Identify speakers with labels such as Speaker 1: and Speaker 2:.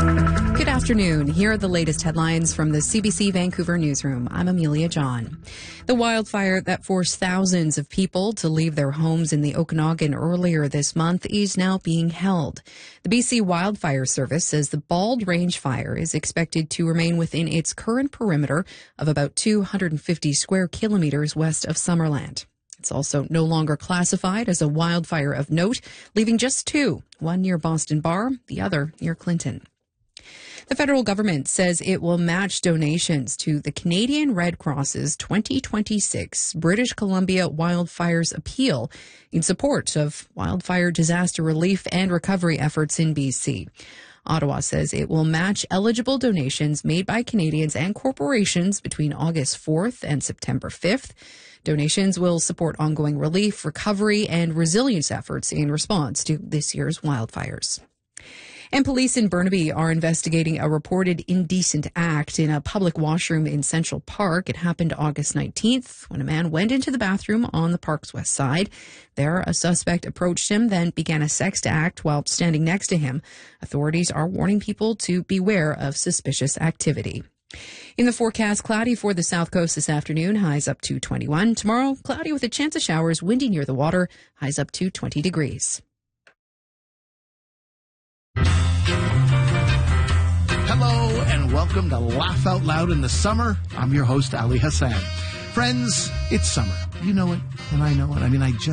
Speaker 1: Good afternoon. Here are the latest headlines from the CBC Vancouver newsroom. I'm Amelia John. The wildfire that forced thousands of people to leave their homes in the Okanagan earlier this month is now being held. The BC Wildfire Service says the Bald Range fire is expected to remain within its current perimeter of about 250 square kilometers west of Summerland. It's also no longer classified as a wildfire of note, leaving just two, one near Boston Bar, the other near Clinton. The federal government says it will match donations to the Canadian Red Cross's 2026 British Columbia Wildfires Appeal in support of wildfire disaster relief and recovery efforts in BC. Ottawa says it will match eligible donations made by Canadians and corporations between August 4th and September 5th. Donations will support ongoing relief, recovery, and resilience efforts in response to this year's wildfires. And police in Burnaby are investigating a reported indecent act in a public washroom in Central Park. It happened August 19th when a man went into the bathroom on the park's west side. There, a suspect approached him, then began a sex act while standing next to him. Authorities are warning people to beware of suspicious activity. In the forecast, cloudy for the south coast this afternoon, highs up to 21. Tomorrow, cloudy with a chance of showers, windy near the water, highs up to 20 degrees.
Speaker 2: Hello and welcome to Laugh Out Loud in the Summer. I'm your host, Ali Hassan. Friends, it's summer. You know it, and I know it. I mean, I just